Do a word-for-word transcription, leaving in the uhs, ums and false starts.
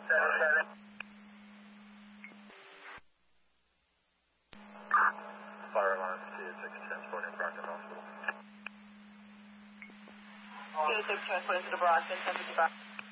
Fire alarm, C A six transporting Brockton Hospital. C A six transporting to the Brockton, ten fifty-five.